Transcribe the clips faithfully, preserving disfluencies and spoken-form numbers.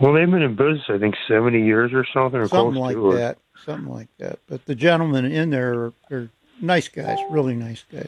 Well, they've been in business, I think, seventy years or something, or Something close like to that. it. Something like that. But the gentlemen in there are, are nice guys, really nice guys.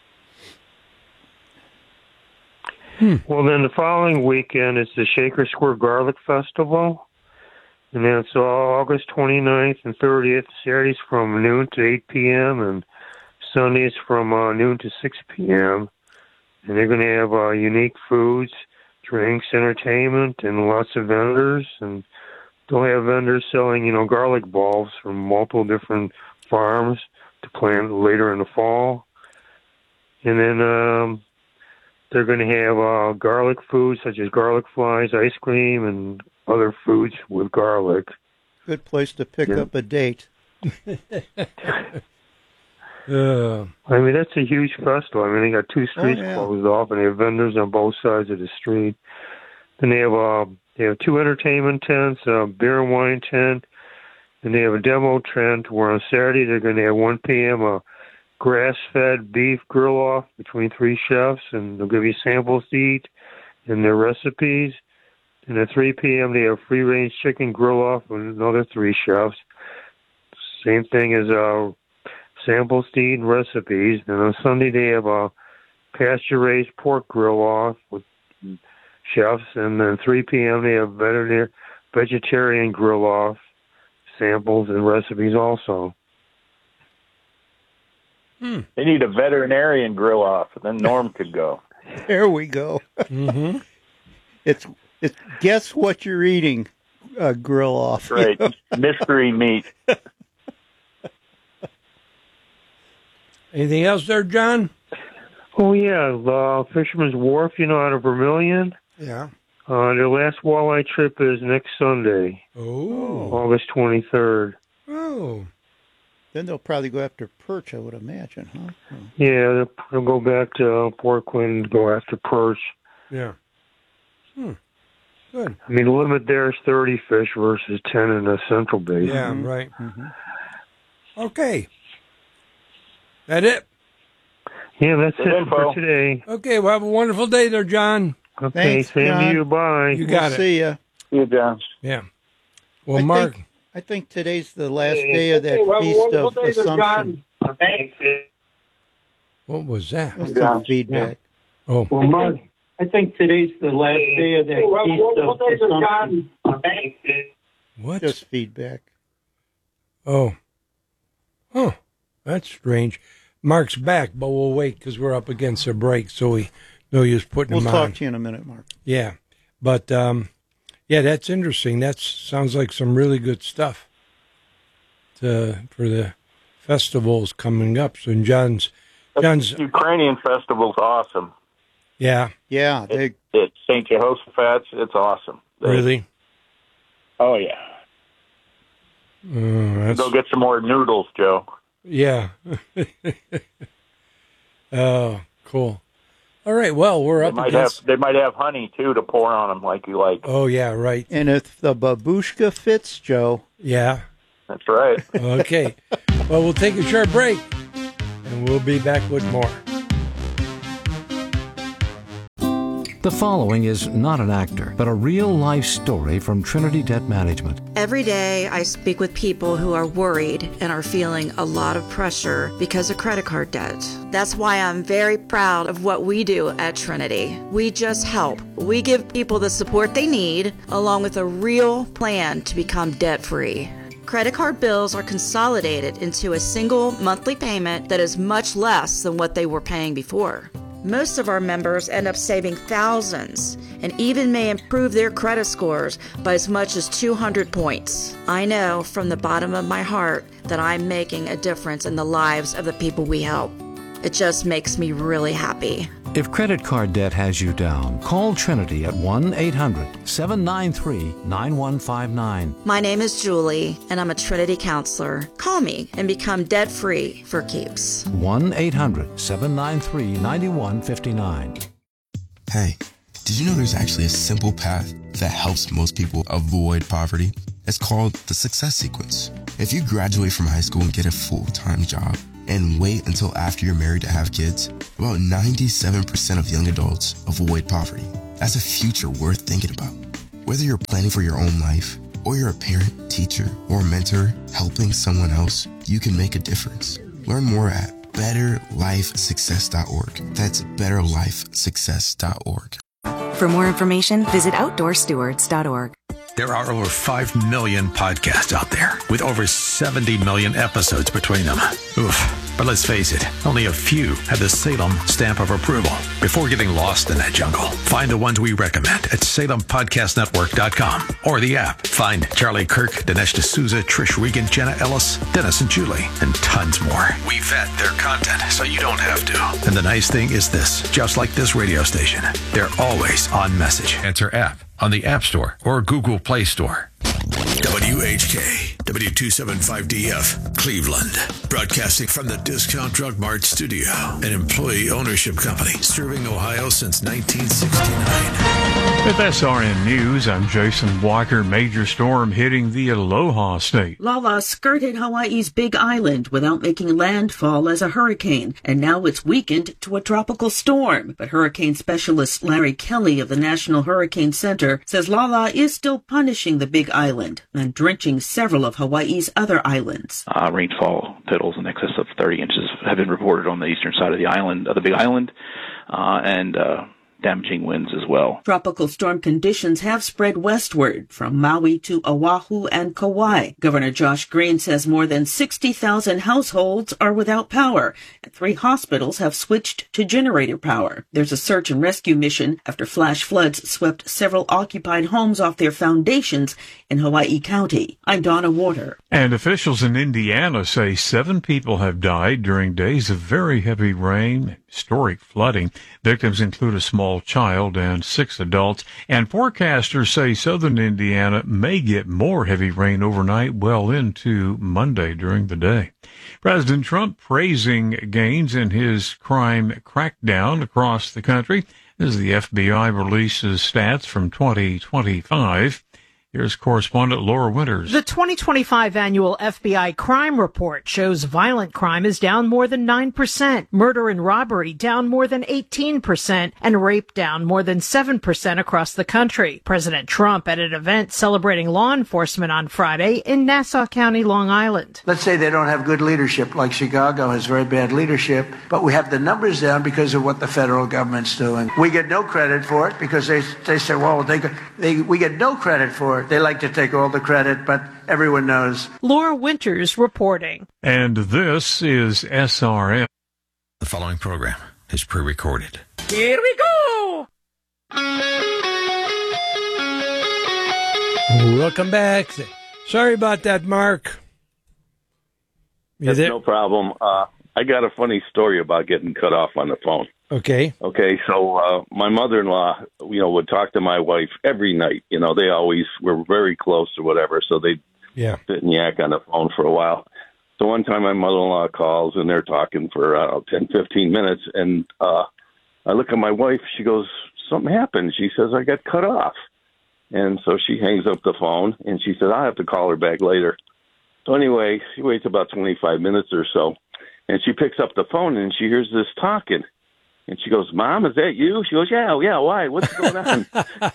Hmm. Well, then the following weekend is the Shaker Square Garlic Festival. And then it's August twenty-ninth and thirtieth. Saturdays from noon to eight p.m. and Sundays from uh, noon to six p.m. And they're going to have uh, unique foods, drinks, entertainment, and lots of vendors. And they'll have vendors selling, you know, garlic bulbs from multiple different farms to plant later in the fall. And then um, they're going to have uh, garlic foods such as garlic flies, ice cream, and other foods with garlic. Good place to pick yeah. up a date. Uh, I mean, that's a huge festival. I mean, they got two streets oh, yeah. closed off, and they have vendors on both sides of the street. Then they have uh, they have two entertainment tents, a beer and wine tent, and they have a demo tent where on Saturday they're going to have one p.m. a grass-fed beef grill-off between three chefs, and they'll give you samples to eat and their recipes. And at three p.m. they have free-range chicken grill-off with another three chefs. Same thing as uh, samples to eat and recipes. And on Sunday they have a pasture-raised pork grill-off with chefs. And then three p.m. they have veterinary, vegetarian grill-off samples and recipes also. Hmm. They need a veterinarian grill-off, and then Norm could go. There we go. Mm-hmm. It's it's guess what you're eating, uh, grill-off. Right, you know? Mystery meat. Anything else there, John? Oh, yeah, uh, Fisherman's Wharf, you know, out of Vermilion. Yeah. Uh, their last walleye trip is next Sunday. Oh. August twenty-third. Oh. Then they'll probably go after perch, I would imagine, huh? Oh. Yeah, they'll, they'll go back to uh, Portland and go after perch. Yeah. Hmm. Good. I mean, the limit there is thirty fish versus ten in the Central Basin. Yeah, mm-hmm. right. Mm-hmm. Okay. That it? Yeah, that's Good it info. for today. Okay, well, have a wonderful day there, John. Okay, Thanks, same John. to you. Bye. You got we'll it. See ya. See you, John. Yeah. Well, I Mark. Think, I think today's the last day of that okay, Feast well, of Assumption. What was that? That's some feedback. Yeah. Oh. Well, Mark, I think today's the last day of that well, Feast of Assumption. What? Just feedback. Oh. Huh. That's strange. Mark's back, but we'll wait because we're up against a break, so we know you're putting we'll him on. We'll talk to you in a minute, Mark. Yeah. But, um, yeah, that's interesting. That sounds like some really good stuff to, for the festivals coming up. So John's... John's the Ukrainian festival's awesome. Yeah. Yeah. They, it, it's Saint Jehoshaphat's. It's awesome. They, really? Oh, yeah. Uh, Go get some more noodles, Joe. Yeah. Oh, cool. All right. Well, we're they up might against... Have, they might have honey, too, to pour on them like you like. Oh, yeah, right. And if the babushka fits, Joe. Yeah. That's right. Okay. Well, we'll take a short break, and we'll be back with more. The following is not an actor, but a real-life story from Trinity Debt Management. Every day, I speak with people who are worried and are feeling a lot of pressure because of credit card debt. That's why I'm very proud of what we do at Trinity. We just help. We give people the support they need, along with a real plan to become debt-free. Credit card bills are consolidated into a single monthly payment that is much less than what they were paying before. Most of our members end up saving thousands and even may improve their credit scores by as much as two hundred points. I know from the bottom of my heart that I'm making a difference in the lives of the people we help. It just makes me really happy. If credit card debt has you down, call Trinity at one eight hundred seven nine three nine one five nine. My name is Julie, and I'm a Trinity counselor. Call me and become debt-free for keeps. one eight hundred seven nine three nine one five nine. Hey, did you know there's actually a simple path that helps most people avoid poverty? It's called the Success Sequence. If you graduate from high school and get a full-time job, and wait until after you're married to have kids, about ninety-seven percent of young adults avoid poverty. That's a future worth thinking about. Whether you're planning for your own life, or you're a parent, teacher, or mentor helping someone else, you can make a difference. Learn more at better life success dot org. That's better life success dot org. For more information, visit outdoor stewards dot org. There are over five million podcasts out there with over seventy million episodes between them. Oof. But let's face it, only a few have the Salem stamp of approval. Before getting lost in that jungle, find the ones we recommend at salem podcast network dot com or the app. Find Charlie Kirk, Dinesh D'Souza, Trish Regan, Jenna Ellis, Dennis and Julie, and tons more. We vet their content so you don't have to. And the nice thing is this, just like this radio station, they're always on message. Enter app on the App Store or Google Play Store. W H K, W two seventy-five D F, Cleveland. Broadcasting from the Discount Drug Mart studio, an employee ownership company serving Ohio since nineteen sixty-nine. With S R N News, I'm Jason Walker. Major storm hitting the Aloha State. Lala skirted Hawaii's Big Island without making landfall as a hurricane, and now it's weakened to a tropical storm. But hurricane specialist Larry Kelly of the National Hurricane Center says Lala is still punishing the Big Island and drenching several of Hawaii's other islands. Uh, rainfall totals in excess of thirty inches have been reported on the eastern side of the island, of the Big Island, uh, and uh, damaging winds as well. Tropical storm conditions have spread westward from Maui to Oahu and Kauai. Governor Josh Green says more than sixty thousand households are without power, and three hospitals have switched to generator power. There's a search and rescue mission after flash floods swept several occupied homes off their foundations in Hawaii County. I'm Donna Warder. And officials in Indiana say seven people have died during days of very heavy rain, historic flooding. Victims include a small child and six adults, and forecasters say southern Indiana may get more heavy rain overnight well into Monday during the day. President Trump praising gains in his crime crackdown across the country as the F B I releases stats from twenty twenty-five. Here's correspondent Laura Winters. The twenty twenty-five annual F B I crime report shows violent crime is down more than nine percent, murder and robbery down more than eighteen percent, and rape down more than seven percent across the country. President Trump at an event celebrating law enforcement on Friday in Nassau County, Long Island. Let's say they don't have good leadership, like Chicago has very bad leadership, but we have the numbers down because of what the federal government's doing. We get no credit for it because they they say, well, they, they we get no credit for it. They like to take all the credit, but everyone knows. Laura Winters reporting. And this is S R N. The following program is pre-recorded. Here we go! Welcome back. Sorry about that, Mark. You That's there? no problem. Uh, I got a funny story about getting cut off on the phone. Okay. Okay, so uh, my mother-in-law, you know, would talk to my wife every night. You know, they always were very close or whatever, so they'd yeah. sit and yak on the phone for a while. So one time my mother-in-law calls, and they're talking for, I don't know, ten, fifteen minutes, and uh, I look at my wife. She goes, something happened. She says, I got cut off. And so she hangs up the phone, and she said, I'll have to call her back later. So anyway, she waits about twenty-five minutes or so, and she picks up the phone, and she hears this talking. And she goes, Mom, is that you? She goes, yeah, yeah, why? What's going on?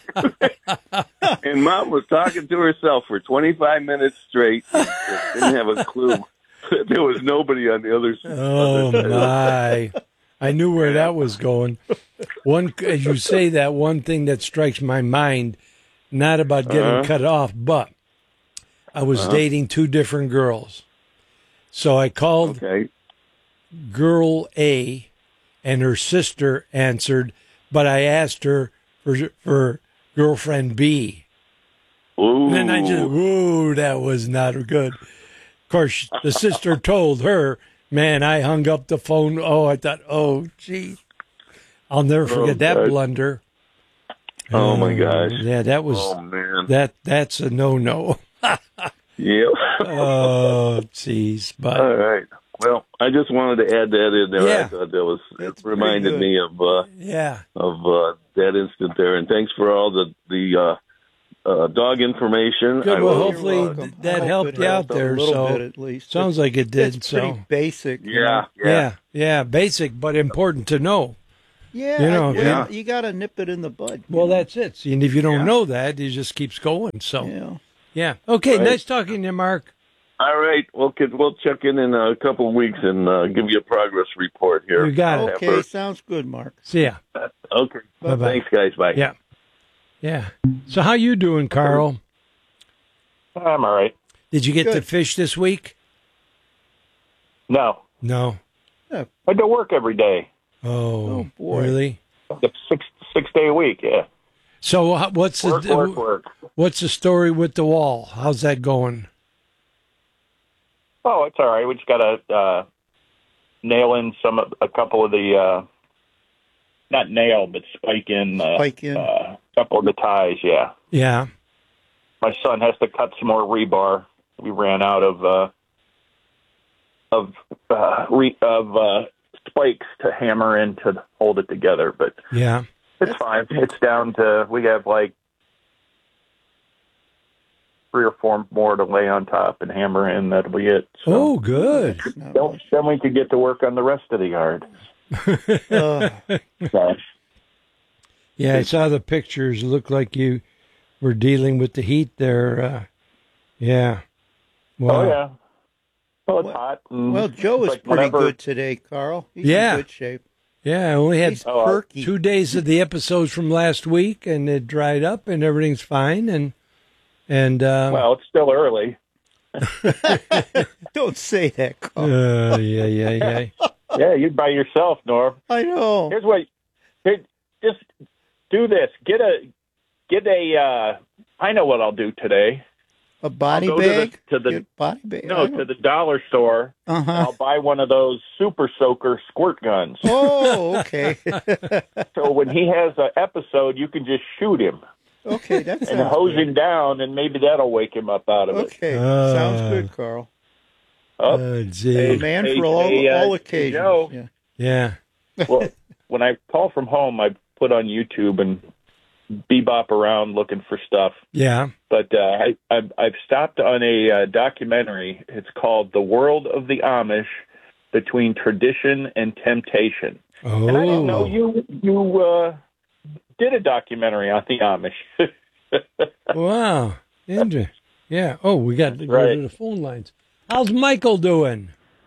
And Mom was talking to herself for twenty-five minutes straight. Didn't have a clue. There was nobody on the other side. Oh, my. I knew where that was going. One, as you say that, one thing that strikes my mind, not about getting uh-huh. cut off, but I was uh-huh. dating two different girls. So I called okay. girl A, and her sister answered, but I asked her for, for girlfriend B. Ooh. And then I just, ooh, that was not good. Of course, the sister told her, man, I hung up the phone. Oh, I thought, oh, gee. I'll never forget oh, that God. blunder. Oh, um, my gosh. Yeah, that was, oh, man. that. that's a no-no. Yep. Oh, jeez. But all right. Well, I just wanted to add that in there. Yeah. I thought that was it reminded me of uh, yeah of uh, that instant there. And thanks for all the the uh, uh, dog information. Good. Well, hopefully th- that helped you out there. A little so bit at least. Sounds like it did. It's so pretty basic. Yeah, yeah, yeah, yeah, basic but important to know. Yeah, You know, yeah. if you got to nip it in the bud. Well, that's it. And if you don't Yeah. know that, it just keeps going. So, Yeah. yeah. Okay, Right. nice talking to you, Mark. All right. Well, kid, we'll check in in a couple of weeks and uh, give you a progress report here. You got it. Okay, sounds good, Mark. See ya. Okay. Bye-bye. Thanks, guys. Bye. Yeah. Yeah. So how you doing, Carl? I'm all right. Did you get Good. to fish this week? No, No. I go work every day. Oh, boy. really? It's six six day a week. Yeah. So uh, what's Work, the work, work. what's the story with the wall? How's that going? Oh, it's all right. We just got to uh, nail in some of a couple of the uh, not nail, but spike in uh, Spike in. uh, a couple of the ties. Yeah. Yeah. My son has to cut some more rebar. We ran out of uh, of uh, re- of uh, spikes to hammer in to hold it together, but Yeah. it's fine. It's down to we have like three or four more to lay on top and hammer in. That'll be it. So Oh, good. then, then we could get to work on the rest of the yard. Uh, So, Yeah, I saw the pictures. It looked like you were dealing with the heat there. Uh, yeah. Wow. Oh yeah. Well, it's hot. and well, Joe it's is like pretty whenever- good today, Carl. He's Yeah. in good shape. Yeah, I only had He's perky. two days of the episodes from last week, and it dried up, and everything's fine. And and uh, Well, it's still early. Don't say that, Carl. uh, yeah, yeah, yeah. Yeah, you by yourself, Norm. I know. Here's what. Here, just do this. Get a get a. Uh, I know what I'll do today. A body I'll go bag? to the, to the Get body bag? no to the dollar store. Uh-huh. I'll buy one of those super soaker squirt guns. Oh, okay. So when he has an episode, you can just shoot him okay, that and sounds hose good. him down, and maybe that'll wake him up out of it. Okay, Uh, sounds good, Carl. Oh, Oh, A gee. man hey, for all, hey, uh, all occasions. Joe. Yeah. Yeah. well, when I call from home, I put on YouTube and bebop around looking for stuff. Yeah. But uh, I, I've, I've stopped on a uh, documentary. It's called "The World of the Amish: Between Tradition and Temptation." Oh. And I didn't know you you uh, did a documentary on the Amish. Wow. Interesting. Yeah. Oh, we got to go Right. to the phone lines. How's Michael doing?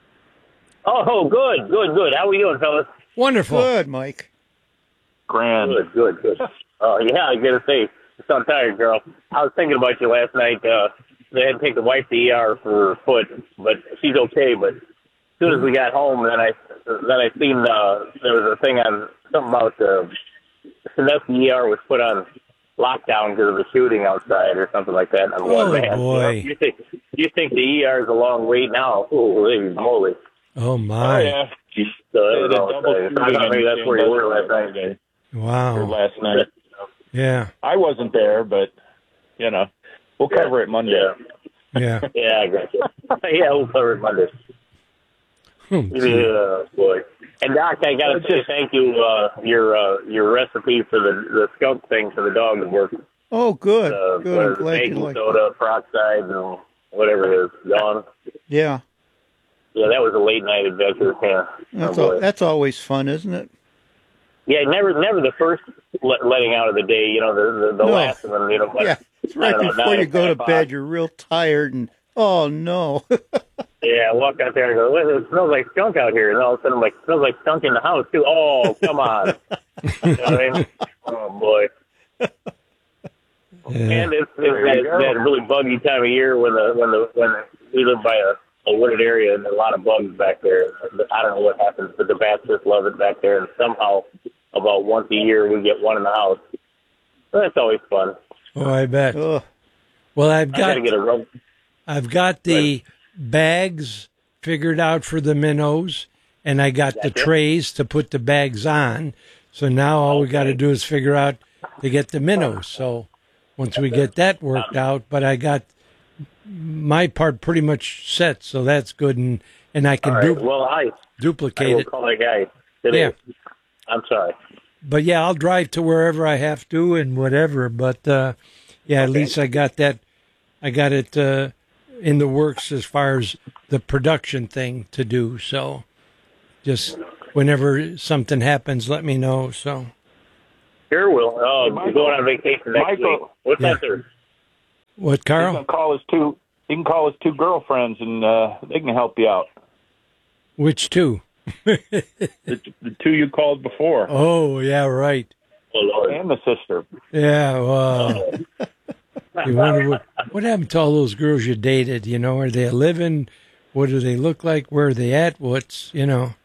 Oh, good, good, good. How we doing, fellas? Wonderful. Good, Mike. Grand. Good, good, good. Oh, yeah, I gotta say, you sound tired, girl. I was thinking about you last night. Uh, they had to take the wife to E R for her foot, but she's okay. But as soon as we got home, then I then I seen uh, there was a thing on something about uh, Sandusky E R was put on lockdown because of a shooting outside or something like that. I'm Oh, going, man, boy. You, know, you think you think the E R is a long wait now? Holy moly! Oh, Oh my. yeah. So, I They don't had a know, double uh, shooting I thought maybe in that's where you were last night. Saturday, or Wow. last night. Yeah. I wasn't there, but you know, we'll cover it Monday. Yeah. Yeah. Yeah, I got you. yeah, we'll cover it Monday. Oh, gee. Yeah, boy. And Doc, I gotta say thank you. Uh, your uh, your recipe for the the skunk thing for the dog worked. Oh, good. Uh, good. what I'm is it, glad you baking like it. soda, peroxide, and whatever it is, gone. Yeah. Yeah, that was a late night adventure. Yeah, That's, oh, al- that's always fun, isn't it? yeah. Never, never the first let, letting out of the day. You know, the the, the No. last one. You know, like, Yeah. It's I right don't know, before nine you go to o'clock. bed. You're real tired and, oh, no. Yeah, I walk out there and go, well, it smells like skunk out here. And all of a sudden, I'm like, it smells like skunk in the house, too. Oh, come on. You know what I mean? Oh, boy. Yeah. And it's, it's that, that really buggy time of year when the when the when we live by a, a wooded area and there's a lot of bugs back there. I don't know what happens, but the bats just love it back there. And somehow, about once a year, we get one in the house. So that's always fun. Oh, I bet. Ugh. Well, I've I got got to get a rub. I've got the bags figured out for the minnows, and I got the That's it? trays to put the bags on. So now all we got to do is figure out to get the minnows. So once we get that worked out, but I got my part pretty much set, so that's good, and and I can All right. du- Well, I, I duplicate will it. call that guy today. Yeah. I'm sorry. But yeah, I'll drive to wherever I have to and whatever. But uh, yeah, at least I got that. I got it uh, in the works as far as the production thing to do. So just whenever something happens, let me know. So. Sure will. Oh, we're going on vacation next Michael. week. What's Yeah. that, sir? What, Carl? He can call his two. He can call his two girlfriends, and uh, they can help you out. Which two? The, the two you called before. Oh, yeah, right. Oh, Lord. And the sister. Yeah, well, you wonder what, what happened to all those girls you dated, you know? Are they living? What do they look like? Where are they at? What's, you know?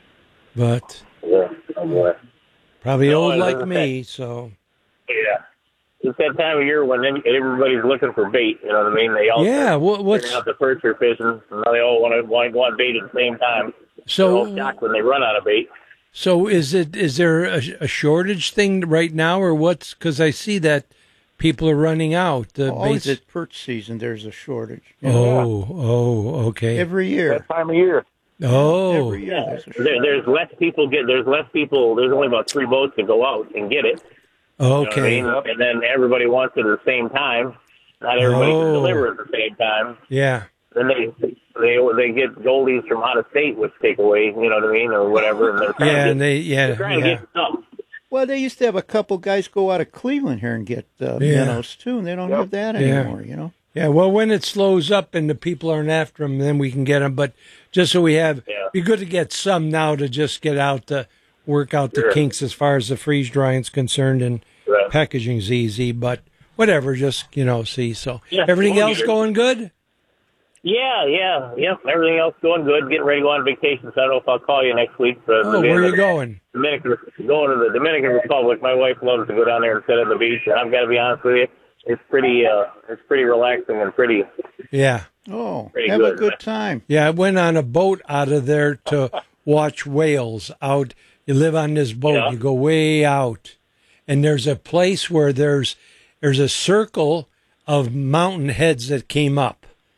But Yeah. Oh, boy. probably No, old I like heard me, so. Yeah. It's that time of year when everybody's looking for bait. You know what I mean? They all Yeah, what, what's... figuring out the perch they're fishing, and now they all want to want to go on bait at the same time. So- They're all shocked when they run out of bait. So is it is there a, a shortage thing right now, or what's? Because I see that people are running out. The Always baits. at perch season, there's a shortage. Oh, oh, okay. Every year. That time of year. Oh, Every year there's a There, there's less people get. There's less people. There's only about three boats to go out and get it. You know what I okay. mean? And then everybody wants it at the same time. Not everybody Oh. can deliver at the same time. Yeah. Then they they they get goldies from out of state, which take away. You know what I mean, or whatever. And they're trying Yeah, to get, and they yeah they're trying yeah. to get some. Well, they used to have a couple guys go out of Cleveland here and get uh, Yeah. minnows too, and they don't have that Yeah. anymore. You know. Yeah, well, when it slows up and the people aren't after them, then we can get them. But just so we have, Yeah. be good to get some now to just get out to work out the Sure. kinks as far as the freeze drying is concerned, and Right. packaging's easy. But whatever, just you know, see. So Yeah, everything well, else you're- going good? Yeah, yeah, yeah. Everything else going good. Getting ready to go on vacation. So I don't know if I'll call you next week. For Oh, where are you going? Dominican, going to the Dominican Republic. My wife loves to go down there and sit on the beach. And I've got to be honest with you, it's pretty, uh, it's pretty relaxing and pretty. Yeah. Oh, Pretty have a good, good man. time. Yeah, I went on a boat out of there to watch whales out. You live on this boat, Yeah. you go way out, and there's a place where there's there's a circle of mountain heads that came up.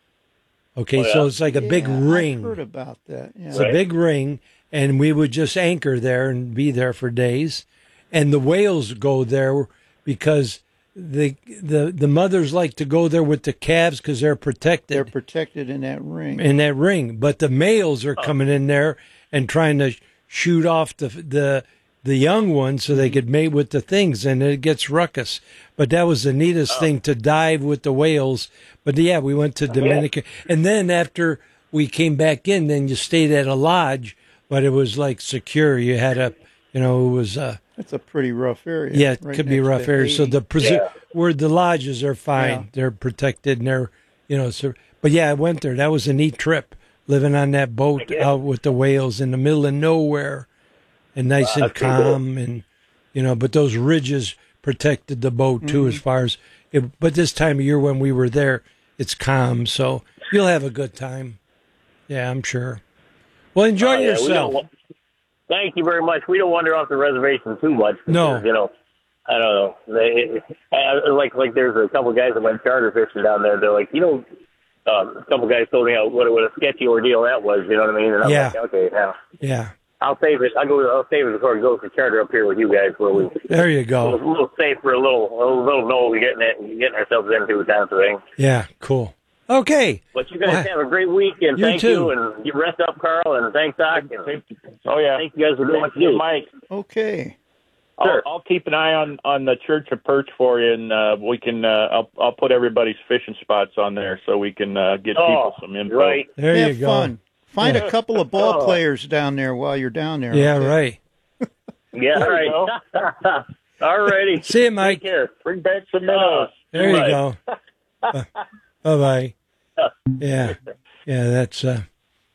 Okay, Oh, yeah. so it's like a big Yeah, ring. I've heard about that. Yeah. It's a big ring, and we would just anchor there and be there for days. And the whales go there because the the the mothers like to go there with the calves because they're protected They're protected in that ring. in that ring. But the males are coming in there and trying to shoot off the the the young ones so they could mate with the things, and it gets ruckus. But that was the neatest thing, to dive with the whales. But yeah, we went to Dominican, and then after we came back in, then you stayed at a lodge, but it was like secure. You had a, you know, it was uh That's a pretty rough area. yeah, it right could be next rough to area. So Haiti. the preser- Yeah. where the lodges are fine, Yeah. they're protected, and they're, you know. So, but yeah, I went there. That was a neat trip, living on that boat Yeah. out with the whales in the middle of nowhere, and nice and that's pretty cool. calm, and you know. But those ridges protected the boat too, Mm-hmm. as far as. It, but this time of year when we were there, it's calm, so you'll have a good time. Yeah, I'm sure. Well, enjoy Oh, yeah, we yourself. don't wa- Thank you very much. We don't wander off the reservation too much. No. because, you know, I don't know. They, I, like, like there's a couple guys that went charter fishing down there. They're like, you know, um, a couple guys told me how, what, what a sketchy ordeal that was. You know what I mean? And I'm Yeah. like, okay, now Yeah, I'll save it. I'll go. I'll save it before it goes to charter up here with you guys, where we there you a go. little, a little safe for a little, a little, little know what we're getting at, getting ourselves into kind of thing. Yeah, cool. Okay. But you guys Well, have a great week, and you thank too. you, and you rest up, Carl, and thanks, Doc. And Oh yeah. thank you guys for doing what you do. Mike. Okay. I'll, Sure. I'll keep an eye on, on the Church of Perch for you, and uh, we can. Uh, I'll I'll put everybody's fishing spots on there so we can uh, get Oh, people some info. right. There have you go. fun. Find Yeah. a couple of ball Oh. players down there while you're down there. Yeah, okay? right. Yeah, all There you right. All righty. See you, Mike. Take care. Bring back some minnows. There you Right. go. Bye bye. Yeah, yeah. That's uh.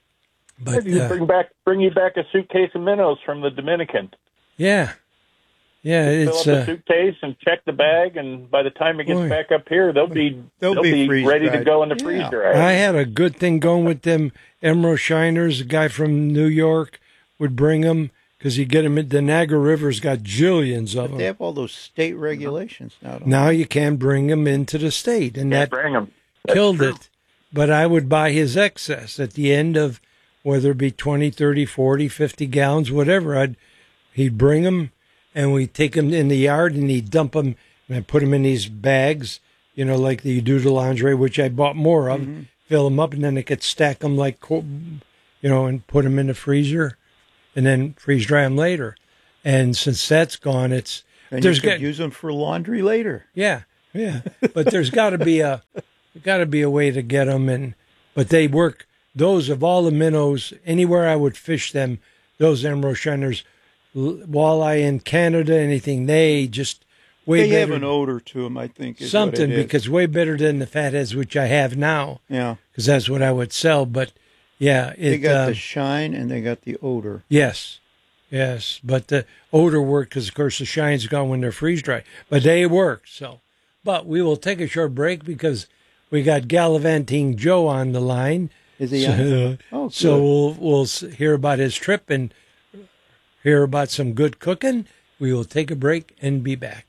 But Maybe uh, bring back bring you back a suitcase of minnows from the Dominican. yeah, yeah. Fill It's up a uh. suitcase and check the bag, and by the time it gets Boy. back up here, they'll be They'll they'll, be be, freeze ready to dried. go in the Yeah. freezer. I had a good thing going with them emerald shiners. A guy from New York would bring them because you get them. The Niagara River's got jillions of They them. have all those state regulations now. don't Now you can bring them into the state, and Can't that bring them. killed it. But I would buy his excess at the end of whether it be twenty, thirty, forty, fifty gallons, whatever. I'd he'd bring them, and we'd take them in the yard, and he'd dump them, and I'd put them in these bags, you know, like you do the lingerie, which I bought more of, Mm-hmm. fill them up, and then I could stack them like, co- you know, and put them in the freezer. and then freeze dry them later. And since that's gone, it's and there's you could got, use them for laundry later. Yeah, yeah. But there's got to be a got to be a way to get them, and but they work. Those of all the minnows, anywhere I would fish them, those emerald shiners, walleye in Canada, anything, they just way they better. have an odor to them, I think. Is Something, what it is. because way better than the fatheads, which I have now. Yeah. Because that's what I would sell. But, yeah. It, they got uh, the shine and they got the odor. Yes. Yes. But the odor work, because, of course, the shine's gone when they're freeze-dried. But they work, so. But we will take a short break because we got Gallivanting Joe on the line. Is he so, on? Oh, so good. we'll, we'll hear about his trip and hear about some good cooking. We will take a break and be back.